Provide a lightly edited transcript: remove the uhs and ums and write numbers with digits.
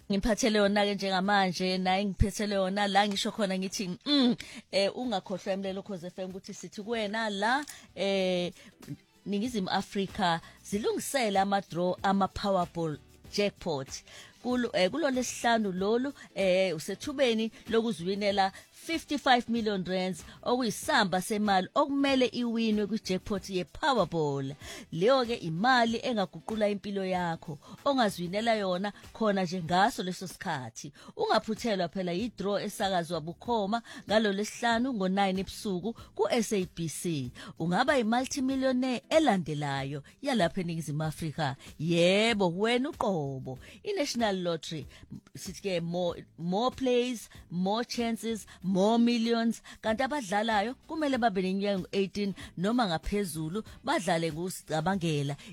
ngiphathele yona ke njengamanje naye ngiphathele yona la ngisho khona ngithi ungakhohlwa emlelo Khoze FM ukuthi sithi kuwena la Ningizimu Afrika zilungisela ama draw ama Powerball jackpot kulo lesihlanu lolu usethubeni lokuziwinela 55 million rands okuyisamba semali okumele iwinwe kwi-jackpot ye-Powerball. Leyo ke imali engaguqula impilo yakho ongaziwinela yona khona nje ngaso leso sikhathi. Ungaphuthelwa phela yi-draw esakazwa bukhoma ngalo lesihlanu ngo9 ebusuku ku-SABC. Ungaba i-multimillionaire elandelayo yalapha eNingizimu Afrika. Yebo wena uqobo. I-National Lottery sithi ke more plays, more chances, more millions. Kanti abadlalayo kumele babe neminyaka 18 noma ngaphezulu badlale ngusicabangela.